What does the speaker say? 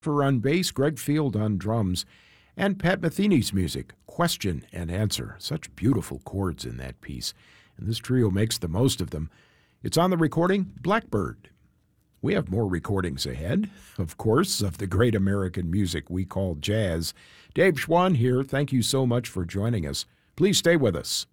on bass, Greg Field on drums, and Pat Metheny's music, Question and Answer. Such beautiful chords in that piece, and this trio makes the most of them. It's on the recording Blackbird. We have more recordings ahead, of course, of the great American music we call jazz. Dave Schwann here. Thank you so much for joining us. Please stay with us.